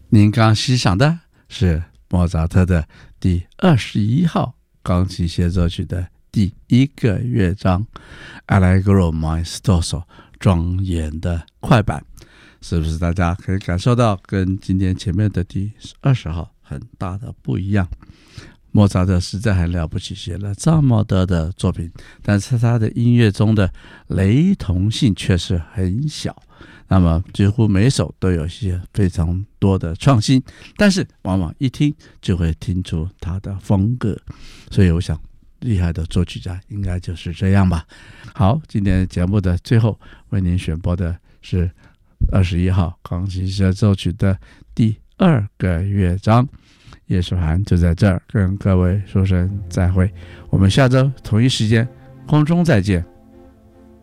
您刚欣赏的是莫扎特的第21号钢琴协奏曲的第1个乐章 Allegro maestoso 庄严的快板，是不是大家可以感受到跟今天前面的第20号很大的不一样？莫扎特实在很了不起，写了这么多的作品，但是他的音乐中的雷同性却是很小，那么几乎每一首都有一些非常多的创新，但是往往一听就会听出他的风格，所以我想厉害的作曲家应该就是这样吧。好，今天节目的最后为您选播的是21号钢琴协奏曲的第2个乐章。叶守涵就在这儿跟各位说声再会，我们下周同一时间空中再见。